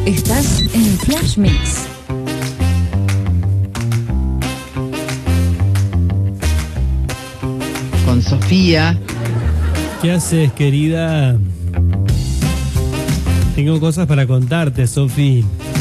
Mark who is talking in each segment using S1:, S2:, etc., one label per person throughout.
S1: Estás en Flash Mix.
S2: Con Sofía.
S3: ¿Qué haces, querida? Tengo cosas para contarte, Sofi.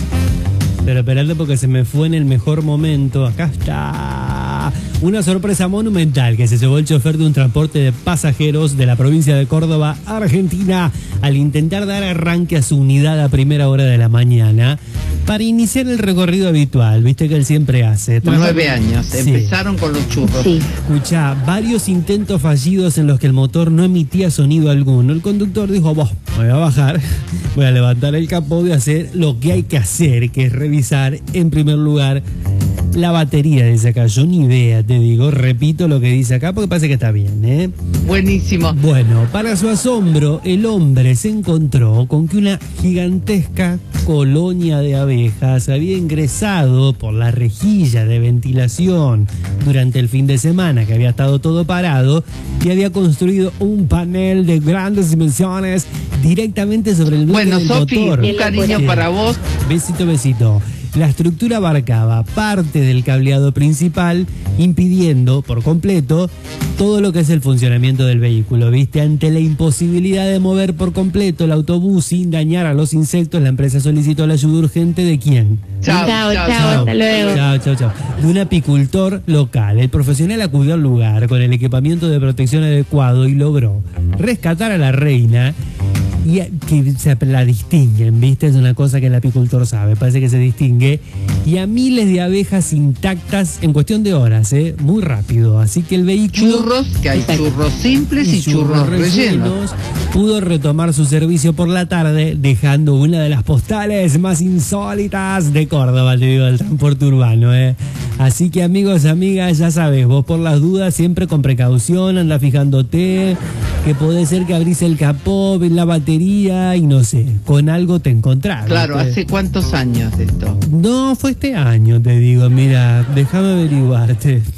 S3: Pero esperando porque se me fue en el mejor momento. Acá está. Una sorpresa monumental que se llevó el chofer de un transporte de pasajeros de la provincia de Córdoba, Argentina, al intentar dar arranque a su unidad a primera hora de la mañana para iniciar el recorrido habitual, viste que él siempre hace.
S2: 9 años,
S3: sí.
S2: Empezaron con los churros.
S1: Sí.
S3: Escuchá, varios intentos fallidos en los que el motor no emitía sonido alguno. El conductor dijo, me voy a bajar, voy a levantar el capó, voy a hacer lo que hay que hacer, que es revisar en primer lugar la batería, dice acá. Yo ni idea, te digo, repito lo que dice acá porque parece que está bien, ¿eh?
S2: Buenísimo.
S3: Bueno, para su asombro, el hombre se encontró con que una gigantesca colonia de abejas había ingresado por la rejilla de ventilación durante el fin de semana, que había estado todo parado, y había construido un panel de grandes dimensiones directamente sobre el bloque del
S2: Sofi,
S3: motor.
S2: un cariño para vos.
S3: Besito, besito. La estructura abarcaba parte del cableado principal, impidiendo por completo todo lo que es el funcionamiento del vehículo, ¿viste? Ante la imposibilidad de mover por completo el autobús sin dañar a los insectos, la empresa solicitó la ayuda urgente ¿de quién?
S1: Chao, hasta luego.
S3: Chao. De un apicultor local. El profesional acudió al lugar con el equipamiento de protección adecuado y logró rescatar a la reina. Y que se la distinguen, ¿viste? Es una cosa que el apicultor sabe, parece que se distingue. Y a miles de abejas intactas en cuestión de horas, muy rápido. Así que el vehículo...
S2: Churros, que hay churros simples y churros rellenos.
S3: Pudo retomar su servicio por la tarde, dejando una de las postales más insólitas de Córdoba, te digo, del transporte urbano, Así que amigos, amigas, ya sabes, vos por las dudas siempre con precaución, anda fijándote, que puede ser que abrís el capó, ves la batería y no sé, con algo te encontrás.
S2: Claro,
S3: ¿viste?
S2: ¿hace cuántos años de esto?
S3: No, fue este año, te digo, mira, déjame averiguarte.